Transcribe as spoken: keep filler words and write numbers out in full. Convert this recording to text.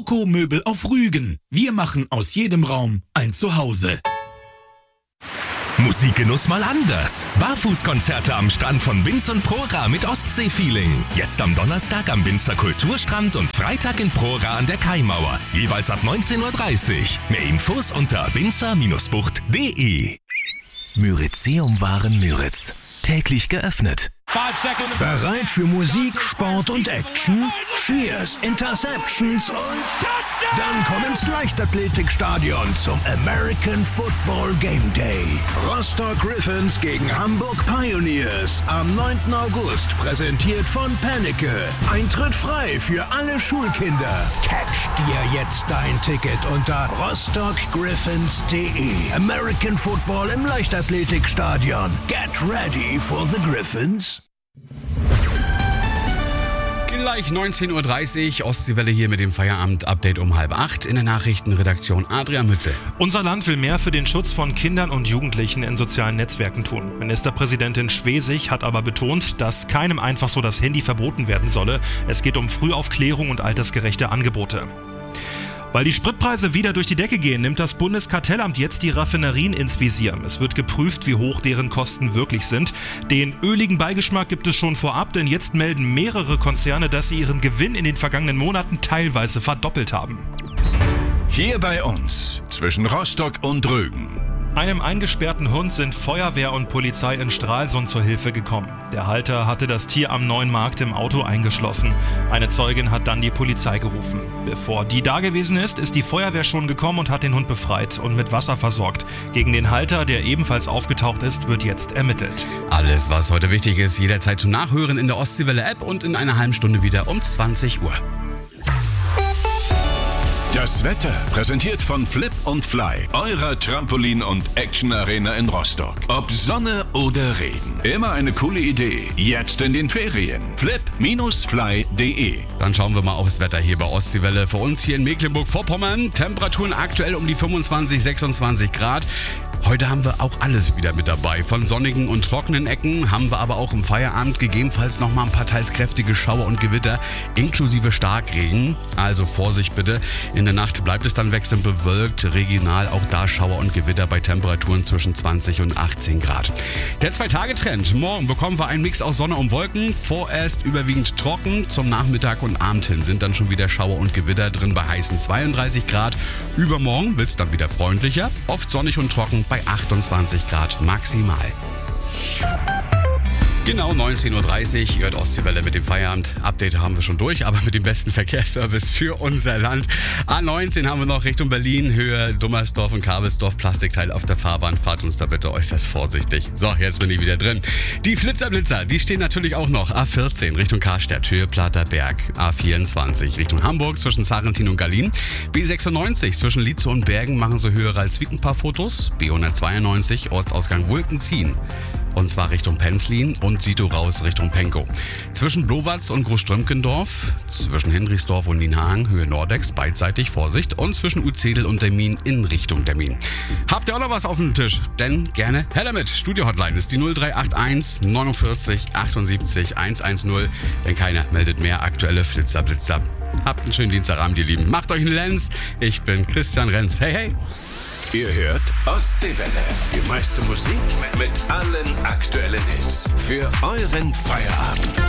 Ökomöbel auf Rügen. Wir machen aus jedem Raum ein Zuhause. Musikgenuss mal anders. Barfußkonzerte am Strand von Binz und Prora mit Ostsee-Feeling. Jetzt am Donnerstag am Binzer Kulturstrand und Freitag in Prora an der Kaimauer. Jeweils ab neunzehn Uhr dreißig. Mehr Infos unter binzer Bindestrich bucht Punkt de. Myrizeum-Waren Müritz. Täglich geöffnet. Bereit für Musik, Sport und Action? Cheers, Interceptions und dann komm ins Leichtathletikstadion zum American Football Game Day. Rostock Griffins gegen Hamburg Pioneers am neunten August, präsentiert von Panneke. Eintritt frei für alle Schulkinder. Catch dir jetzt dein Ticket unter rostock griffins punkt de. American Football im Leichtathletikstadion. Get ready for the Griffins. Gleich neunzehn Uhr dreißig, Ostseewelle hier mit dem Feierabend-Update um halb acht. In der Nachrichtenredaktion Adrian Mütze. Unser Land will mehr für den Schutz von Kindern und Jugendlichen in sozialen Netzwerken tun. Ministerpräsidentin Schwesig hat aber betont, dass keinem einfach so das Handy verboten werden solle. Es geht um Frühaufklärung und altersgerechte Angebote. Weil die Spritpreise wieder durch die Decke gehen, nimmt das Bundeskartellamt jetzt die Raffinerien ins Visier. Es wird geprüft, wie hoch deren Kosten wirklich sind. Den öligen Beigeschmack gibt es schon vorab, denn jetzt melden mehrere Konzerne, dass sie ihren Gewinn in den vergangenen Monaten teilweise verdoppelt haben. Hier bei uns, zwischen Rostock und Rügen. Einem eingesperrten Hund sind Feuerwehr und Polizei in Stralsund zur Hilfe gekommen. Der Halter hatte das Tier am Neuen Markt im Auto eingeschlossen. Eine Zeugin hat dann die Polizei gerufen. Bevor die da gewesen ist, ist die Feuerwehr schon gekommen und hat den Hund befreit und mit Wasser versorgt. Gegen den Halter, der ebenfalls aufgetaucht ist, wird jetzt ermittelt. Alles, was heute wichtig ist, jederzeit zum Nachhören in der Ostseewelle-App und in einer halben Stunde wieder um zwanzig Uhr. Das Wetter präsentiert von Flip und Fly, eurer Trampolin- und Action-Arena in Rostock. Ob Sonne oder Regen, immer eine coole Idee. Jetzt in den Ferien. flip Bindestrich fly Punkt de. Dann schauen wir mal aufs Wetter hier bei Ostseewelle. Für uns hier in Mecklenburg-Vorpommern. Temperaturen aktuell um die fünfundzwanzig, sechsundzwanzig Grad. Heute haben wir auch alles wieder mit dabei. Von sonnigen und trockenen Ecken haben wir aber auch im Feierabend gegebenenfalls nochmal ein paar teils kräftige Schauer und Gewitter inklusive Starkregen. Also Vorsicht bitte. In der Nacht bleibt es dann wechselnd bewölkt. Regional auch da Schauer und Gewitter bei Temperaturen zwischen zwanzig und achtzehn Grad. Der Zwei-Tage-Trend. Morgen bekommen wir einen Mix aus Sonne und Wolken. Vorerst überwiegend trocken. Zum Nachmittag und Abend hin sind dann schon wieder Schauer und Gewitter drin bei heißen zweiunddreißig Grad. Übermorgen wird es dann wieder freundlicher. Oft sonnig und trocken bei achtundzwanzig Grad maximal. Genau neunzehn Uhr dreißig, ihr hört Ostseewelle mit dem Feierabend. Update haben wir schon durch, aber mit dem besten Verkehrsservice für unser Land. A neunzehn haben wir noch Richtung Berlin, Höhe Dummersdorf und Kabelsdorf, Plastikteil auf der Fahrbahn. Fahrt uns da bitte äußerst vorsichtig. So, jetzt bin ich wieder drin. Die Flitzerblitzer, die stehen natürlich auch noch. A vierzehn Richtung Karstadt, Höhe Platterberg. A vierundzwanzig Richtung Hamburg zwischen Sarrentin und Gallien. B sechsundneunzig zwischen Lietzow und Bergen machen so höhere als ein paar Fotos. B hundertzweiundneunzig Ortsausgang Wulkenziehen. Und zwar Richtung Penzlin und Sito raus Richtung Penkow. Zwischen Blowatz und Großströmkendorf, zwischen Henrichsdorf und Nienhagen, Höhe Nordex, beidseitig Vorsicht. Und zwischen Uzedel und Dermin in Richtung Dermin. Habt ihr auch noch was auf dem Tisch? Denn gerne her damit. Studio-Hotline ist die null drei acht eins neunundvierzig achtundsiebzig hundertzehn. Denn keiner meldet mehr aktuelle Flitzerblitzer. Habt einen schönen Dienstagabend, ihr Lieben. Macht euch einen Lenz. Ich bin Christian Renz. Hey, hey. Ihr hört Ostseewelle. Die meiste Musik mit allen aktuellen Hits. Für euren Feierabend.